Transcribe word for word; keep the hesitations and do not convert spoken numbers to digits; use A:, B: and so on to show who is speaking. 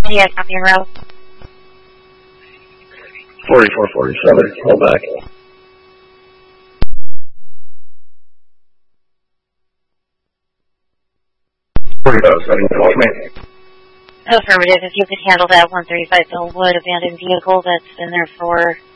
A: Yeah, copy en route.
B: forty-four forty-seven, hold back. forty-five seven, call me.
A: Affirmative, if you could handle that one thirty-five Bellwood abandoned vehicle that's been there for